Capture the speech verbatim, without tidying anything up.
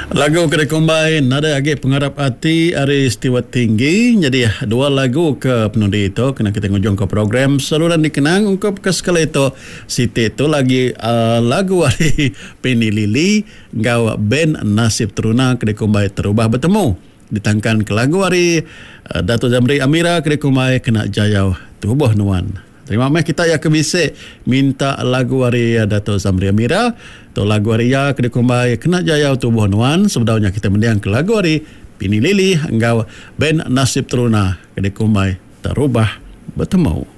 Lagu kedai kumbai nada agi pengharap hati hari istiwa tinggi. Jadi dua lagu ke penundi itu kena kita ngujung ke program saluran dikenang ungkap ke sekali itu Siti itu lagi uh, lagu hari Penny Lili ngau band Nasib Teruna kedai kumbai terubah bertemu ditangkan ke lagu hari uh, Dato' Zamri Amira kedai kumbai kena jayau tubuh nuan. Terima kasih kita ya kebisik minta lagu hari Dato' Zamri Amira atau lagu hari ya kedai kumbai kena jaya tubuh nuan. Sebenarnya kita mendiang ke lagu hari Penny Lili engkau band Nasib Teruna kedai kumbai terubah bertemu.